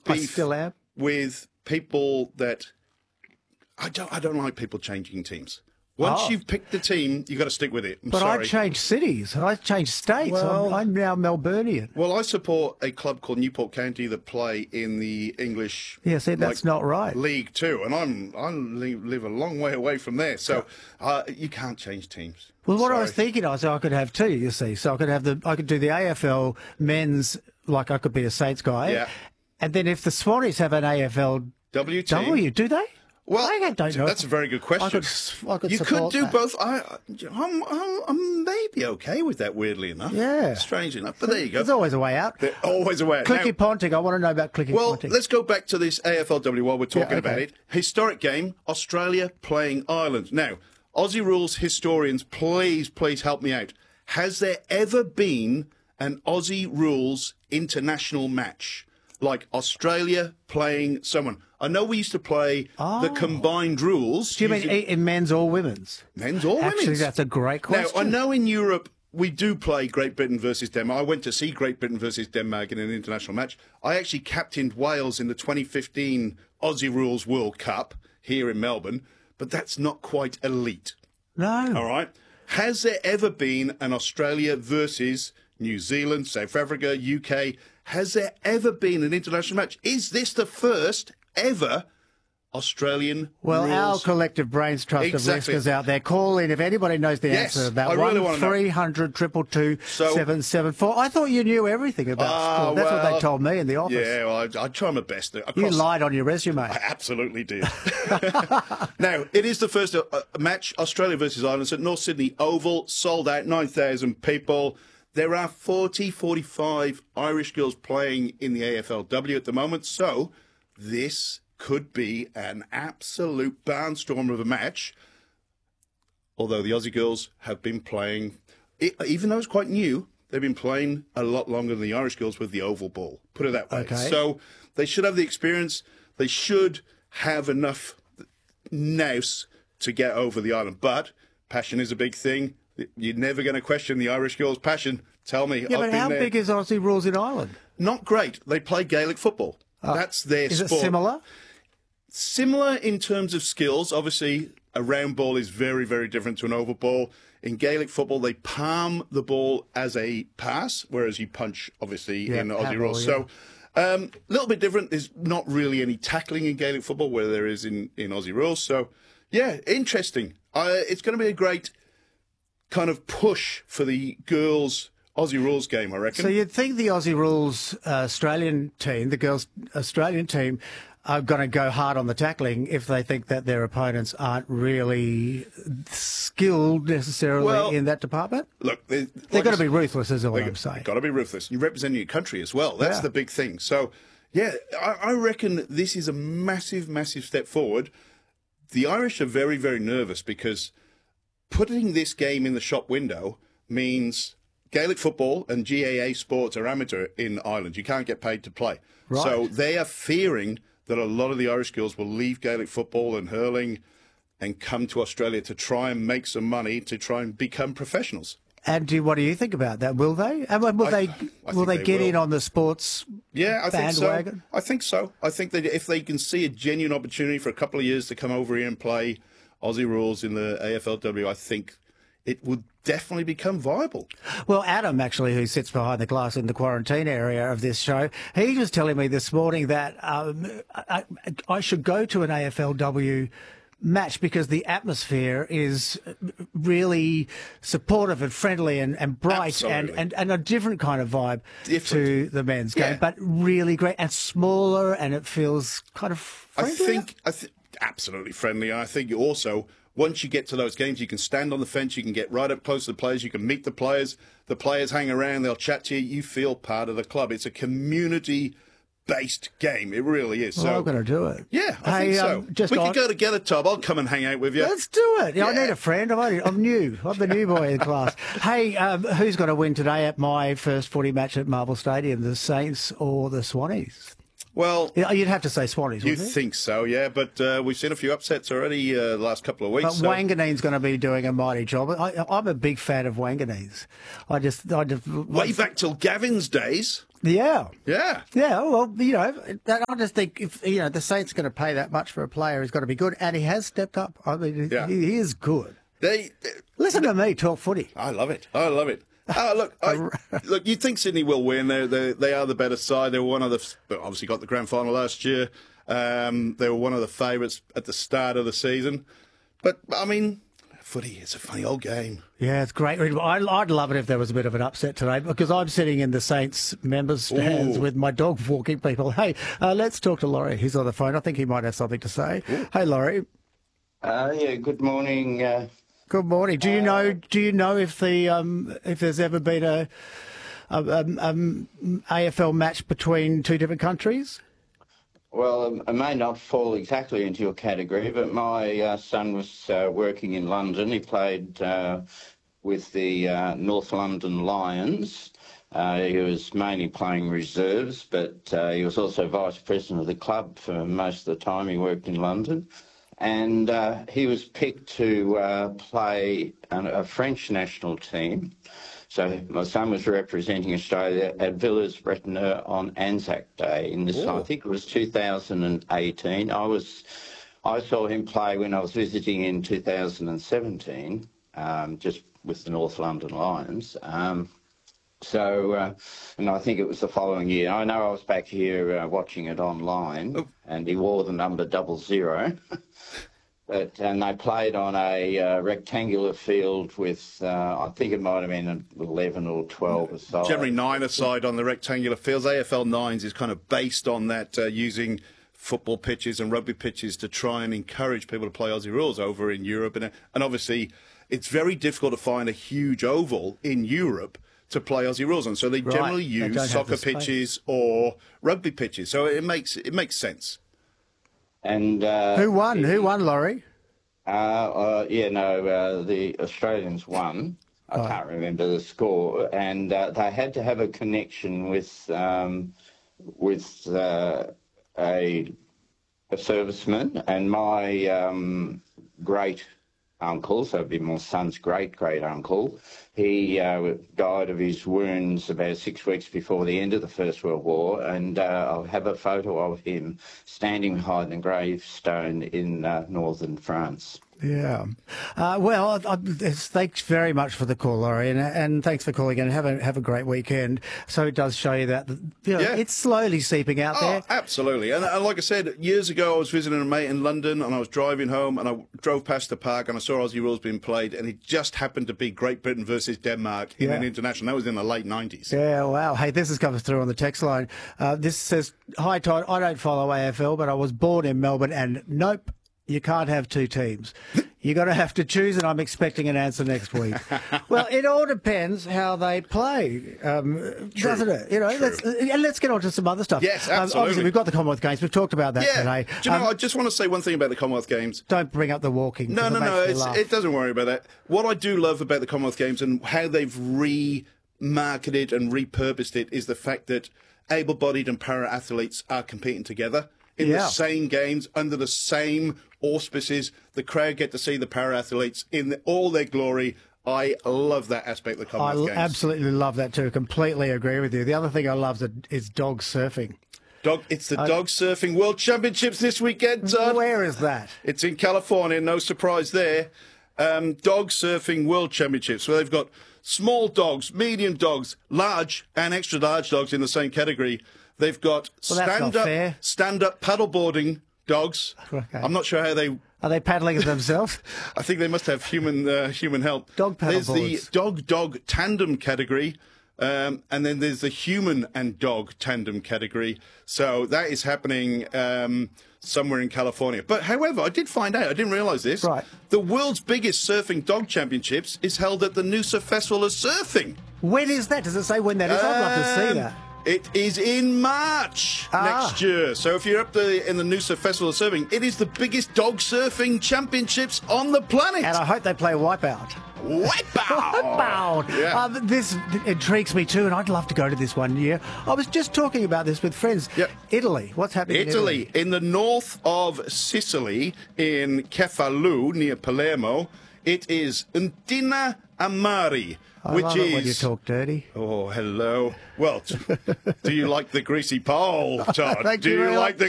beef still am. with people that I don't like people changing teams. Once you've picked the team, you've got to stick with it. But I changed cities. I changed states. Well, I'm now Melburnian. Well, I support a club called Newport County that play in the English that's not right. League Two, and I live a long way away from there, so you can't change teams. Well, what I was thinking, I could have two, you see. So I could do the AFL men's, like I could be a Saints guy. And then if the Swannies have an AFL W, do they? Well, I don't know. That's a very good question. I could you could do that. both. I'm maybe okay with that, weirdly enough. Yeah. Strange enough, but there you go. There's always a way out. There's always a way out. Clicky Ponting, I want to know about Clicky Ponting. Well, let's go back to this AFLW while we're talking about it. Historic game, Australia playing Ireland. Now, Aussie rules historians, please help me out. Has there ever been an Aussie rules international match? Like Australia playing someone. I know we used to play the combined rules. Do you mean in men's or women's? Men's or women's. Actually, that's a great question. Now, I know in Europe we do play Great Britain versus Denmark. I went to see Great Britain versus Denmark in an international match. I actually captained Wales in the 2015 Aussie Rules World Cup here in Melbourne, but that's not quite elite. No. All right. Has there ever been an Australia versus New Zealand, South Africa, UK? Has there ever been an international match? Is this the first ever Australian Well, rules? our collective brains trust of listeners out there, call in if anybody knows the answer to that. I really want to know. 1300 222 774. I thought you knew everything about sport. That's what they told me in the office. Yeah, well, I try my best. You lied on your resume. I absolutely did. Now, it is the first match, Australia versus Ireland, at North Sydney Oval, sold out, 9,000 people. There are 45 Irish girls playing in the AFLW at the moment, so this could be an absolute barnstormer of a match. Although the Aussie girls have been playing, even though it's quite new, they've been playing a lot longer than the Irish girls with the oval ball. Put it that way. Okay. So they should have the experience. They should have enough nous to get over the island. But passion is a big thing. You're never going to question the Irish girls' passion. Tell me. Yeah, but how big is Aussie rules in Ireland? Not great. They play Gaelic football. That's their sport. Is it similar? Similar in terms of skills. Obviously, a round ball is very, very different to an oval ball. In Gaelic football, they palm the ball as a pass, whereas you punch, obviously, in Aussie rules. So a little bit different. There's not really any tackling in Gaelic football where there is in Aussie rules. So, yeah, interesting. It's going to be a great kind of push for the girls' Aussie rules game, I reckon. So you'd think the Aussie rules Australian team, the girls' Australian team, are going to go hard on the tackling if they think that their opponents aren't really skilled necessarily in that department? Look, they've got to be ruthless, is what I'm saying. They've got to be ruthless. You represent your country as well. That's the big thing. So, yeah, I reckon this is a massive, massive step forward. The Irish are very, very nervous because putting this game in the shop window means Gaelic football and GAA sports are amateur in Ireland. You can't get paid to play. Right. So they are fearing that a lot of the Irish girls will leave Gaelic football and hurling and come to Australia to try and make some money to try and become professionals. And what do you think about that? Will they? And will they get in on the sports bandwagon? I think so. I think that if they can see a genuine opportunity for a couple of years to come over here and play Aussie rules in the AFLW, I think it would definitely become viable. Well, Adam, actually, who sits behind the glass in the quarantine area of this show, he was telling me this morning that I should go to an AFLW match because the atmosphere is really supportive and friendly and bright and a different kind of vibe to the men's game, but really great and smaller, and it feels kind of friendlier. I think absolutely friendly. I think you also, once you get to those games, you can stand on the fence, you can get right up close to the players, you can meet the players hang around, they'll chat to you, you feel part of the club. It's a community-based game. It really is. Well, I'm going to do it. Yeah, I think so. We could go together, Tom. I'll come and hang out with you. Let's do it. Yeah. I need a friend. I'm new. I'm the new boy in the class. Hey, who's going to win today at my first footy match at Marvel Stadium, the Saints or the Swannies? Well, you'd have to say Swannies, wouldn't you? You'd think so, yeah, but we've seen a few upsets already the last couple of weeks. But Wanganeen's going to be doing a mighty job. I'm a big fan of Wanganeen's. I just way back till Gavin's days. Yeah. Yeah. Yeah, well, I just think if the Saints are going to pay that much for a player, he's got to be good, and he has stepped up. I mean, Yeah. he is good. They Listen to me talk footy. I love it. I love it. Look, you'd think Sydney will win. They are the better side. They were one of obviously got the grand final last year. They were one of the favourites at the start of the season. But, I mean, footy is a funny old game. Yeah, it's great. I'd love it if there was a bit of an upset today, because I'm sitting in the Saints members' stands with my dog walking people. Hey, let's talk to Laurie. He's on the phone. I think he might have something to say. Ooh. Hey, Laurie. Yeah. Good morning. Good morning. Do you know if there's ever been a AFL match between two different countries? Well, it may not fall exactly into your category, but my son was working in London. He played with the North London Lions. He was mainly playing reserves, but he was also vice president of the club for most of the time he worked in London. And he was picked to play a French national team. So my son was representing Australia at Villers-Bretonneux on Anzac Day in this. I think it was 2018. I saw him play when I was visiting in 2017, just with the North London Lions. And I think it was the following year. I know I was back here watching it online, and he wore the number 00. And they played on a rectangular field with, I think it might have been 11 or 12 aside. Generally 9 aside on the rectangular fields. AFL 9s is kind of based on that, using football pitches and rugby pitches to try and encourage people to play Aussie rules over in Europe. And obviously, it's very difficult to find a huge oval in Europe to play Aussie rules on. So they generally use soccer pitches or rugby pitches. So it makes sense. And who won? Who won, Laurie? The Australians won. I can't remember the score, and they had to have a connection with a serviceman, and my great uncle, so it'd be my son's great uncle. He died of his wounds about 6 weeks before the end of the First World War, and I'll have a photo of him standing behind the gravestone in northern France. Yeah. Thanks very much for the call, Laurie, and thanks for calling in. Have a great weekend. So it does show you that it's slowly seeping out there. Absolutely. And like I said, years ago I was visiting a mate in London, and I was driving home, and I drove past the park, and I saw Aussie rules being played, and it just happened to be Great Britain versus Denmark in an international. That was in the late 90s. Yeah, wow. Hey, this is coming through on the text line. This says, "Hi, Todd. I don't follow AFL, but I was born in Melbourne, and nope. You can't have two teams. You're going to have to choose, and I'm expecting an answer next week." Well, it all depends how they play, doesn't it? Let's get on to some other stuff. Yes, absolutely. Obviously, we've got the Commonwealth Games. We've talked about that today. Do you know, I just want to say one thing about the Commonwealth Games. Don't bring up the walking. No. It doesn't worry about that. What I do love about the Commonwealth Games and how they've remarketed and repurposed it is the fact that able-bodied and para-athletes are competing together in the same games, under the same auspices. The crowd get to see the para-athletes in all their glory. I love that aspect of the Commonwealth Games. I absolutely love that too. Completely agree with you. The other thing I love is dog surfing. It's the Dog Surfing World Championships this weekend, Todd. Where is that? It's in California. No surprise there. Dog Surfing World Championships. So they've got small dogs, medium dogs, large and extra large dogs in the same category. They've got stand-up paddleboarding dogs. Okay. I'm not sure how they... Are they paddling it themselves? I think they must have human help. Dog paddleboards. There's the dog tandem category, and then there's the human and dog tandem category. So that is happening somewhere in California. But however, I did find out, I didn't realise this, the world's biggest surfing dog championships is held at the Noosa Festival of Surfing. When is that? Does it say when that is? I'd love to see that. It is in March next year. So if you're up there in the Noosa Festival of Surfing, it is the biggest dog surfing championships on the planet. And I hope they play Wipeout. Wipeout! Yeah. This intrigues me too, and I'd love to go to this one year. I was just talking about this with friends. Yep. Italy. What's happening in Italy? In the north of Sicily, in Cefalù, near Palermo, it is Untina Amari. I which love is it when you talk dirty. Oh, hello. Well, do you like the greasy pole, Todd? Thank Do you you very like much. the